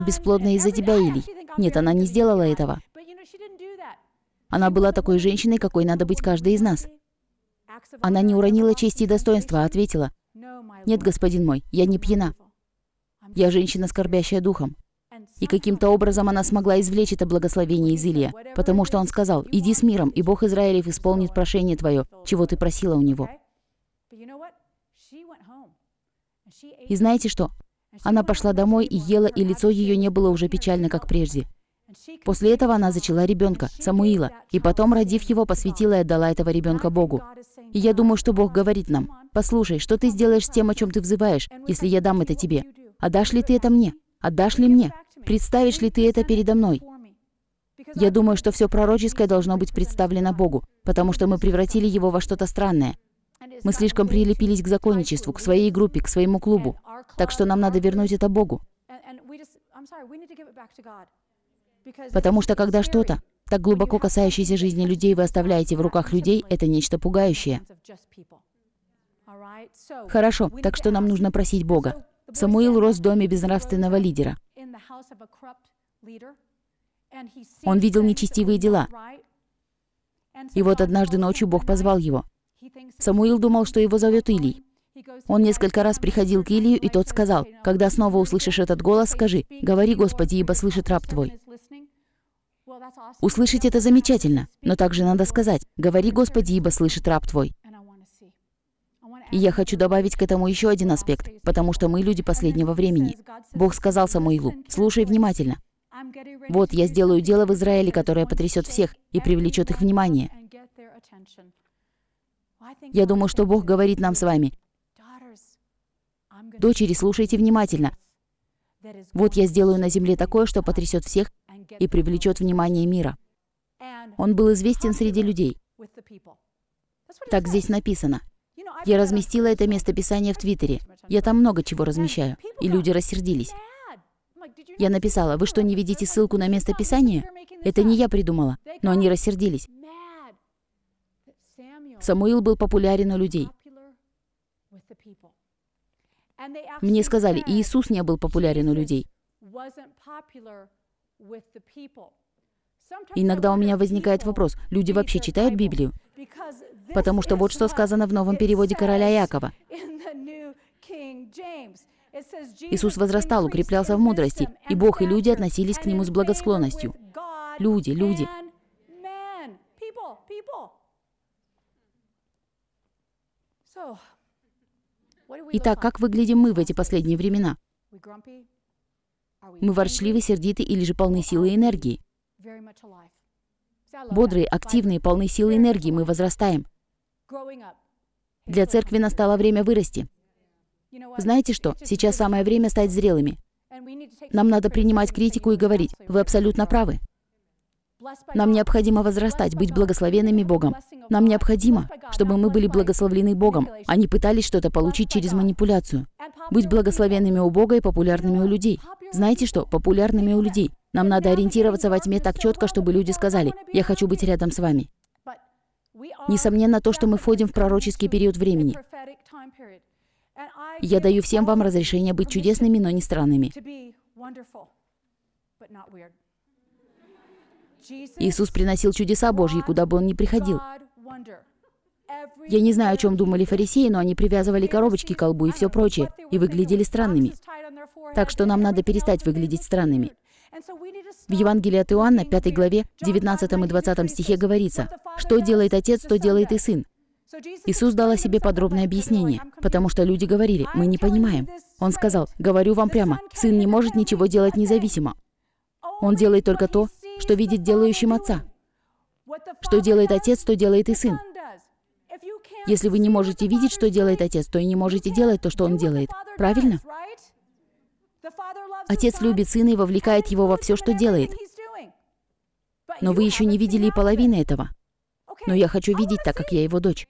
бесплодна из-за тебя, Илий. Нет, она не сделала этого. Она была такой женщиной, какой надо быть каждой из нас. Она не уронила чести и достоинства, а ответила: «Нет, господин мой, я не пьяна. Я женщина, скорбящая духом». И каким-то образом она смогла извлечь это благословение из Илия, потому что он сказал: «Иди с миром, и Бог Израилев исполнит прошение твое, чего ты просила у него». И знаете что? Она пошла домой и ела, и лицо ее не было уже печально, как прежде. После этого она зачала ребенка, Самуила, и потом, родив его, посвятила и отдала этого ребенка Богу. И я думаю, что Бог говорит нам: «Послушай, что ты сделаешь с тем, о чем ты взываешь, если я дам это тебе? Отдашь ли ты это мне? Отдашь ли мне? Представишь ли ты это передо мной?» Я думаю, что все пророческое должно быть представлено Богу, потому что мы превратили его во что-то странное. Мы слишком прилепились к законничеству, к своей группе, к своему клубу. Так что нам надо вернуть это Богу. Потому что когда что-то, так глубоко касающееся жизни людей, вы оставляете в руках людей, это нечто пугающее. Хорошо, так что нам нужно просить Бога. Самуил рос в доме безнравственного лидера. Он видел нечестивые дела. И вот однажды ночью Бог позвал его. Самуил думал, что его зовет Илий. Он несколько раз приходил к Илию, и тот сказал: «Когда снова услышишь этот голос, скажи: говори, Господи, ибо слышит раб твой». Услышать это замечательно, но также надо сказать: говори, Господи, ибо слышит раб твой. И я хочу добавить к этому еще один аспект, потому что мы люди последнего времени. Бог сказал Самуилу: слушай внимательно. Вот я сделаю дело в Израиле, которое потрясет всех и привлечет их внимание. Я думаю, что Бог говорит нам с вами: дочери, слушайте внимательно. Вот я сделаю на земле такое, что потрясет всех и привлечет внимание мира. Он был известен среди людей. Так здесь написано. Я разместила это местописание в Твиттере. Я там много чего размещаю, и люди рассердились. Я написала: вы что, не видите ссылку на местописание? Это не я придумала, но они рассердились. Самуил был популярен у людей. Мне сказали: Иисус не был популярен у людей. Иногда у меня возникает вопрос: люди вообще читают Библию? Потому что вот что сказано в новом переводе короля Иакова. Иисус возрастал, укреплялся в мудрости, и Бог и люди относились к Нему с благосклонностью. Люди. Итак, как выглядим мы в эти последние времена? Мы ворчливы, сердиты или же полны силы и энергии? Бодрые, активные, полны силы и энергии, мы возрастаем. Для церкви настало время вырасти. Знаете что? Сейчас самое время стать зрелыми. Нам надо принимать критику и говорить: вы абсолютно правы. Нам необходимо возрастать, быть благословенными Богом. Нам необходимо, чтобы мы были благословлены Богом, а не пытались что-то получить через манипуляцию. Быть благословенными у Бога и популярными у людей. Знаете что? Популярными у людей. Нам надо ориентироваться во тьме так четко, чтобы люди сказали: я хочу быть рядом с вами. Несомненно, то, что мы входим в пророческий период времени. Я даю всем вам разрешение быть чудесными, но не странными. Иисус приносил чудеса Божьи, куда бы Он ни приходил. Я не знаю, о чем думали фарисеи, но они привязывали коробочки к колбу и все прочее, и выглядели странными. Так что нам надо перестать выглядеть странными. В Евангелии от Иоанна, 5 главе, 19 и 20 стихе говорится: «Что делает Отец, то делает и Сын». Иисус дал о себе подробное объяснение, потому что люди говорили: мы не понимаем. Он сказал: говорю вам прямо, Сын не может ничего делать независимо. Он делает только то, что видит делающим Отца. Что делает Отец, то делает и Сын. Если вы не можете видеть, что делает Отец, то и не можете делать то, что Он делает. Правильно? Отец любит Сына и вовлекает Его во все, что делает. Но вы еще не видели и половины этого. Но я хочу видеть, так как я Его дочь.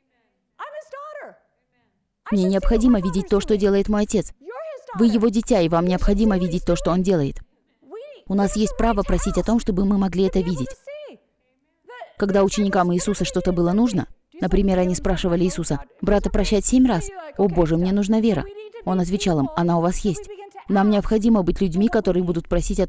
Мне необходимо видеть то, что делает мой Отец. Вы Его дитя, и вам необходимо видеть то, что Он делает. У нас есть право просить о том, чтобы мы могли это видеть. Когда ученикам Иисуса что-то было нужно, например, они спрашивали Иисуса: «Брата прощать 7 раз? О Боже, мне нужна вера». Он отвечал им: «Она у вас есть». Нам необходимо быть людьми, которые будут просить о